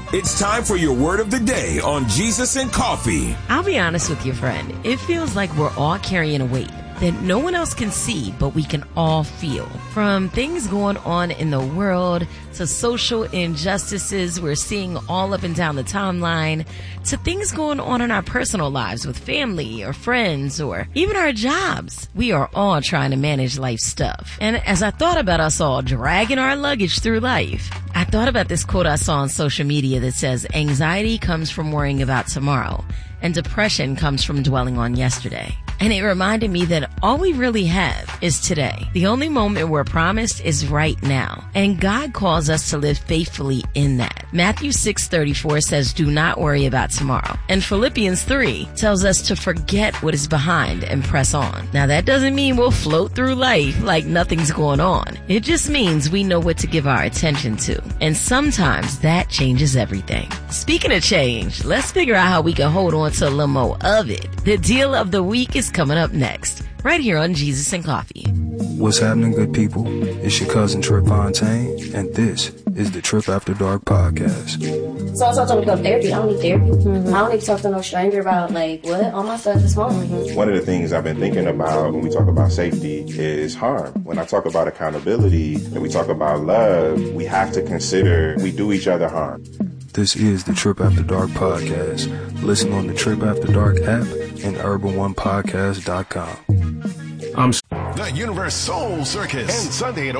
It's time for your word of the day on Jesus and Coffee. I'll be honest with you, friend. It feels like we're all carrying a weight that no one else can see, but we can all feel. From things going on in the world to social injustices we're seeing all up and down the timeline, to things going on in our personal lives with family or friends or even our jobs. We are all trying to manage life stuff. And as I thought about us all dragging our luggage through life, I thought about this quote I saw on social media that says, anxiety comes from worrying about tomorrow, and depression comes from dwelling on yesterday. And it reminded me that all we really have is today. The only moment we're promised is right now. And God calls us to live faithfully in that. Matthew 6:34 says, do not worry about tomorrow. And Philippians 3 tells us to forget what is behind and press on. Now that doesn't mean we'll float through life like nothing's going on. It just means we know what to give our attention to. And sometimes that changes everything. Speaking of change, let's figure out how we can hold on to a little more of it. The deal of the week is coming up next, right here on Jesus and Coffee. What's happening, good people? It's your cousin Trip Fontaine, and this is the Trip After Dark podcast. So I told him to go to therapy. I don't need therapy. I don't need to talk to no stranger about, what? All my stuff is home. One of the things I've been thinking about when we talk about safety is harm. When I talk about accountability and we talk about love, we have to consider we do each other harm. This is the Trip After Dark podcast. Listen on the Trip After Dark app and urban1podcast.com. The Universe Soul Circus, and Sunday at